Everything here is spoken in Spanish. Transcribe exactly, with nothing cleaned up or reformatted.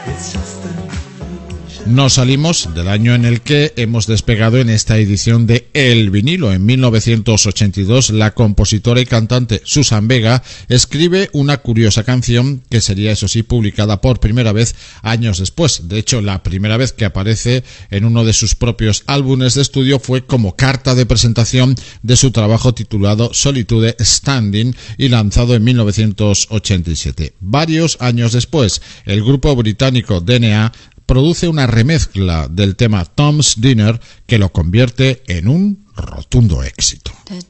Nos salimos del año en el que hemos despegado en esta edición de El Vinilo. En mil novecientos ochenta y dos, la compositora y cantante Susan Vega escribe una curiosa canción que sería, eso sí, publicada por primera vez años después. De hecho, la primera vez que aparece en uno de sus propios álbumes de estudio fue como carta de presentación de su trabajo titulado Solitude Standing y lanzado en mil novecientos ochenta y siete. Varios años después, el grupo británico D N A produce una remezcla del tema Tom's Dinner que lo convierte en un rotundo éxito. The